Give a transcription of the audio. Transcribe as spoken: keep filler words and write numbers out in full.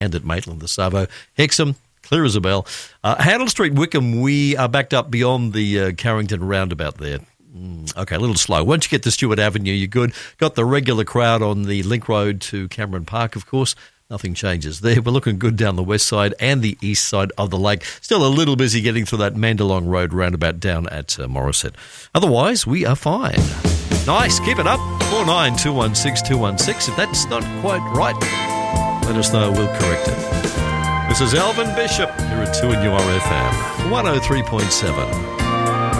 and at Maitland, the Savo. Hexham, clear as a bell. Uh, Handel Street, Wickham, we are backed up beyond the uh, Carrington roundabout there. Mm, okay, a little slow. Once you get to Stewart Avenue, you're good. Got the regular crowd on the Link Road to Cameron Park, of course. Nothing changes there. We're looking good down the west side and the east side of the lake. Still a little busy getting through that Mandalong Road roundabout down at uh, Morisset. Otherwise, we are fine. Nice. Keep it up. four nine two one six two one six. If that's not quite right, let us know. We'll correct it. This is Alvin Bishop here at two and U R F M one oh three point seven.